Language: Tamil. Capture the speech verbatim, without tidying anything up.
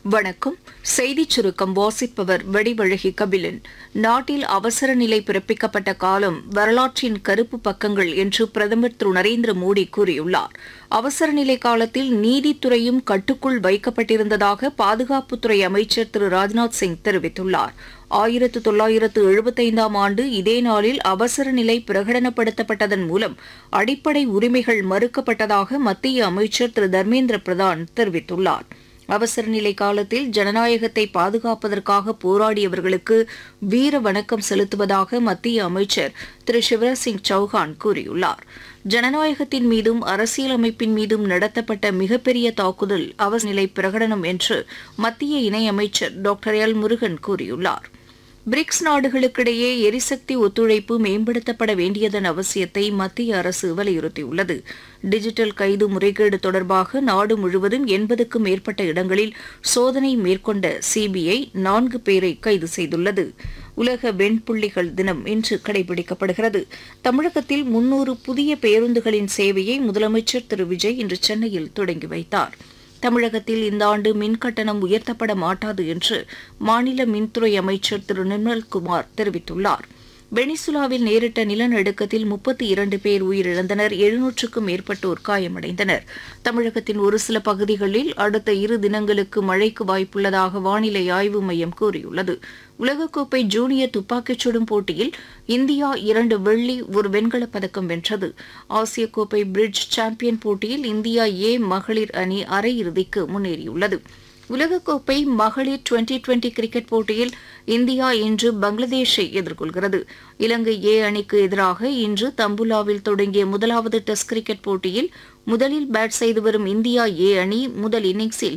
வணக்கம். செய்திச் சுருக்கம் வாசிப்பவர் வெடிவழகி கபிலன். நாட்டில் அவசர நிலை பிறப்பிக்கப்பட்ட காலம் வரலாற்றின் கருப்பு பக்கங்கள் என்று பிரதமர் திரு நரேந்திர மோடி கூறியுள்ளார். அவசர நிலை காலத்தில் நீதித்துறையும் கட்டுக்குள் வைக்கப்பட்டிருந்ததாக பாதுகாப்புத்துறை அமைச்சர் திரு ராஜ்நாத் சிங் தெரிவித்துள்ளார். ஆயிரத்து தொள்ளாயிரத்து எழுபத்தைந்தாம் ஆண்டு இதே நாளில் அவசர நிலை பிரகடனப்படுத்தப்பட்டதன் மூலம் அடிப்படை உரிமைகள் மறுக்கப்பட்டதாக மத்திய அமைச்சர் திரு தர்மேந்திர பிரதான் தெரிவித்துள்ளார். அவசர நிலை காலத்தில் ஜனநாயகத்தை பாதுகாப்பதற்காக போராடியவர்களுக்கு வீர வணக்கம் செலுத்துவதாக மத்திய அமைச்சர் திரு சிவராஜ் சிங் சௌஹான் கூறியுள்ளார். ஜனநாயகத்தின் மீதும் அரசியலமைப்பின் மீதும் நடத்தப்பட்ட மிகப்பெரிய தாக்குதல் அவசர நிலை பிரகடனம் என்று மத்திய இணையமைச்சர் டாக்டர் எல் முருகன் கூறியுள்ளார். பிரிக்ஸ் நாடுகளுக்கிடையே எரிசக்தி ஒத்துழைப்பு மேம்படுத்தப்பட வேண்டியதன் அவசியத்தை மத்திய அரசு வலியுறுத்தியுள்ளது. டிஜிட்டல் கைது முறைகேடு தொடர்பாக நாடு முழுவதும் எண்பதுக்கும் மேற்பட்ட இடங்களில் சோதனை மேற்கொண்ட சிபிஐ நான்கு பேரை கைது செய்துள்ளது. உலக வெண்புள்ளிகள் தினம் இன்று கடைபிடிக்கப்படுகிறது. தமிழகத்தில் முன்னூறு புதிய பேருந்துகளின் சேவையை முதலமைச்சர் திரு விஜய் இன்று சென்னையில் தொடங்கி வைத்தார். தமிழகத்தில் இந்த ஆண்டு மின்கட்டணம் உயர்த்தப்பட மாட்டாது என்று மாநில மின்துறை அமைச்சர் திரு நிர்மல்குமார் தெரிவித்துள்ளார். வெனிசுலாவில் நேரிட்ட நிலநடுக்கத்தில் முப்பத்தி இரண்டு பேர் உயிரிழந்தனர். எழுநூற்றுக்கும் மேற்பட்டோர் காயமடைந்தனர். தமிழகத்தின் ஒரு சில பகுதிகளில் அடுத்த இரு தினங்களுக்கு மழைக்கு வாய்ப்புள்ளதாக வானிலை ஆய்வு மையம் கூறியுள்ளது. உலகக்கோப்பை ஜூனியர் துப்பாக்கிச் சுடும் போட்டியில் இந்தியா இரண்டு வெள்ளி ஒரு வெண்கலப் பதக்கம் வென்றது. ஆசிய கோப்பை பிரிட்ஜ் சாம்பியன் போட்டியில் இந்தியா ஏ மகளிர் அணி அரையிறுதிக்கு முன்னேறியுள்ளது. உலகக்கோப்பை மகளிர் டுவெண்டி டுவெண்டி கிரிக்கெட் போட்டியில் இந்தியா இன்று பங்களாதேஷை எதிர்கொள்கிறது. இலங்கை ஏ அணிக்கு எதிராக இன்று தம்புலாவில் தொடங்கிய முதலாவது டெஸ்ட் கிரிக்கெட் போட்டியில் முதலில் பேட் செய்து வரும் இந்தியா ஏ அணி முதல் இன்னிங்ஸில்